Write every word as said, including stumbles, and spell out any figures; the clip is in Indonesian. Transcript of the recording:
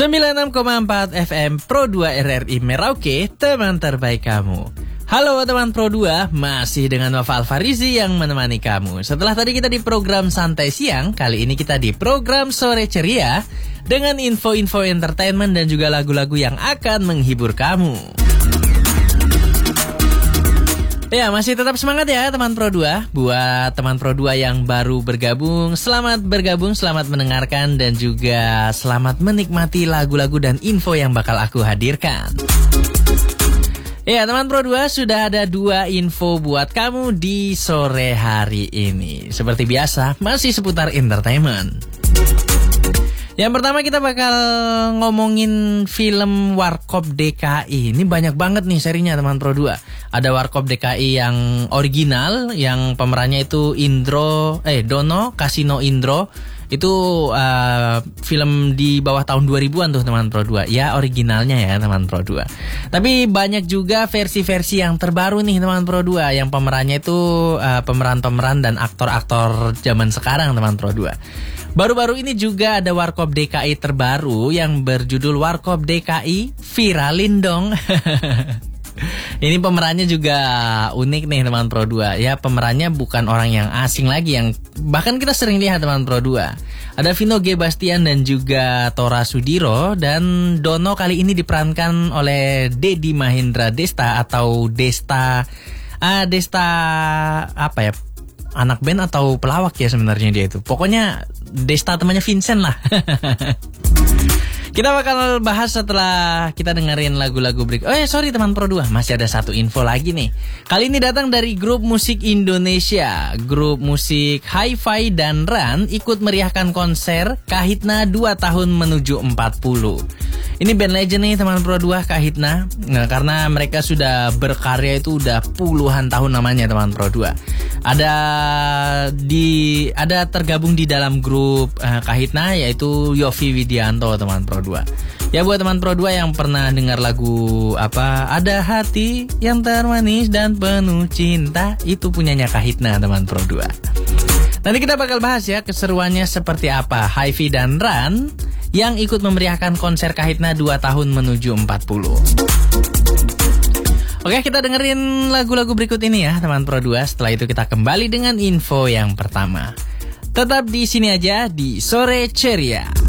sembilan puluh enam koma empat F M Pro dua R R I Merauke, teman terbaik kamu. Halo teman Pro dua, masih dengan Nova Alfarizi yang menemani kamu. Setelah tadi kita di program Santai Siang, kali ini kita di program Sore Ceria dengan info-info entertainment dan juga lagu-lagu yang akan menghibur kamu. Ya, masih tetap semangat ya teman Pro dua. Buat teman Pro dua yang baru bergabung, selamat bergabung, selamat mendengarkan, dan juga selamat menikmati lagu-lagu dan info yang bakal aku hadirkan. Ya, teman Pro dua, sudah ada dua info buat kamu di sore hari ini. Seperti biasa, masih seputar entertainment. Yang pertama kita bakal ngomongin film Warkop D K I. Ini banyak banget nih serinya teman Pro dua. Ada Warkop D K I yang original, yang pemerannya itu Indro, eh Dono Kasino Indro. Itu uh, film di bawah tahun dua ribuan tuh teman Pro dua. Ya originalnya ya teman Pro dua. Tapi banyak juga versi-versi yang terbaru nih teman Pro dua, yang pemerannya itu uh, pemeran-pemeran dan aktor-aktor zaman sekarang teman Pro dua. Baru-baru ini juga ada Warkop D K I terbaru yang berjudul Warkop D K I Viralin Dong. Ini pemerannya juga unik nih teman Pro dua. Ya, pemerannya bukan orang yang asing lagi, yang bahkan kita sering lihat teman Pro dua. Ada Vino G. Bastian dan juga Tora Sudiro. Dan Dono kali ini diperankan oleh Dedi Mahendra Desta atau Desta ah, Desta apa ya, anak band atau pelawak ya sebenarnya dia itu. Pokoknya Desta temannya Vincent lah. Kita bakal bahas setelah kita dengerin lagu-lagu berikut. Oh ya, sorry teman Pro dua, masih ada satu info lagi nih. Kali ini datang dari grup musik Indonesia. Grup musik Hi-Fi dan Run ikut meriahkan konser Kahitna dua tahun menuju empat puluh. Ini band legend nih teman Pro dua, Kahitna. Nah, karena mereka sudah berkarya itu udah puluhan tahun namanya teman Pro dua. Ada di ada tergabung di dalam grup uh, Kahitna, yaitu Yofi Widianto teman Pro dua. Ya, buat teman Pro dua yang pernah dengar lagu apa, Ada Hati yang Termanis dan Penuh Cinta, itu punyanya Kahitna teman Pro dua. Nanti kita bakal bahas ya keseruannya seperti apa Hi-Fi dan Run yang ikut memeriahkan konser Kahitna dua tahun menuju empat puluh. Oke, kita dengerin lagu-lagu berikut ini ya teman Pro dua. Setelah itu kita kembali dengan info yang pertama. Tetap di sini aja di Sore Ceria.